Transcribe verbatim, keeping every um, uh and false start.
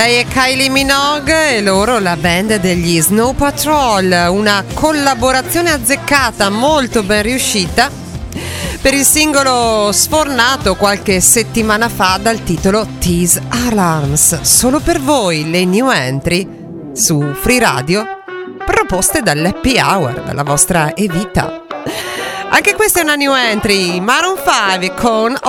Lei è Kylie Minogue e loro la band degli Snow Patrol, una collaborazione azzeccata molto ben riuscita per il singolo sfornato qualche settimana fa dal titolo These Alarms. Solo per voi le new entry su Free Radio proposte dall'Happy Hour, dalla vostra Evita. Anche questa è una new entry, Maroon cinque con